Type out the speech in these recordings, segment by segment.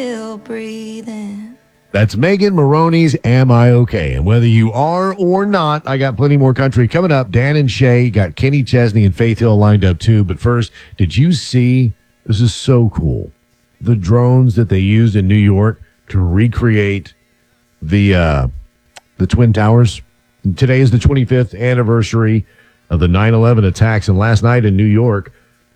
Still breathing. That's Megan Maroney's Am I Okay? And whether you are or not, I got plenty more country coming up. Dan and Shay got Kenny Chesney and Faith Hill lined up too. But first, did you see, this is so cool, the drones that they used in New York to recreate the Twin Towers? And today is the 25th anniversary of the 9/11 attacks. And last night in New York,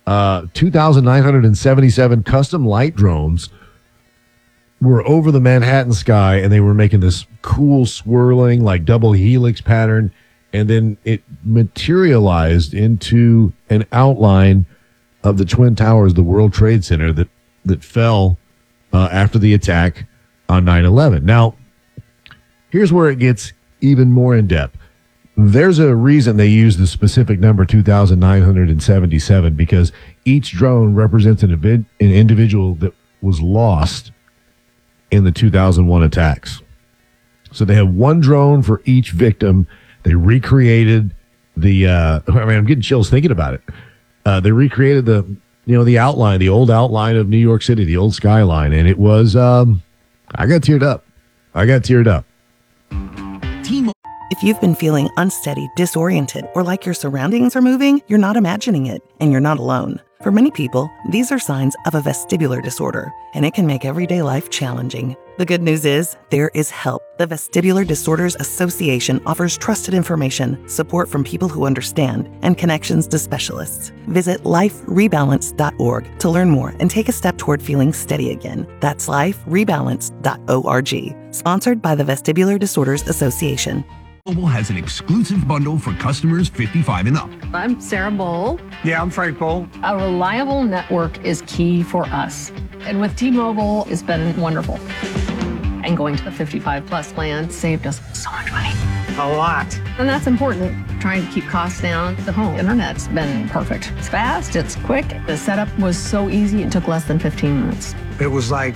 2,977 custom light drones were over the Manhattan sky, and they were making this cool swirling like double helix pattern, and then it materialized into an outline of the Twin Towers, the World Trade Center that fell after the attack on 9/11. Now, here's where it gets even more in depth. There's a reason they use the specific number 2,977, because each drone represents an individual that was lost in the 2001 attacks. So they have one drone for each victim. They recreated I'm getting chills thinking about it. They recreated the outline, the old outline of New York City, the old skyline. And it was, I got teared up. If you've been feeling unsteady, disoriented, or like your surroundings are moving, you're not imagining it, and you're not alone. For many people, these are signs of a vestibular disorder, and it can make everyday life challenging. The good news is, there is help. The Vestibular Disorders Association offers trusted information, support from people who understand, and connections to specialists. Visit liferebalance.org to learn more and take a step toward feeling steady again. That's liferebalance.org. Sponsored by the Vestibular Disorders Association. T-Mobile has an exclusive bundle for customers 55 and up. I'm Sarah Bowl. Yeah, I'm Frank Bowl. A reliable network is key for us. And with T-Mobile, it's been wonderful. And going to the 55 plus plan saved us so much money. A lot. And that's important. Trying to keep costs down. The home internet's been perfect. It's fast, it's quick. The setup was so easy, it took less than 15 minutes. It was like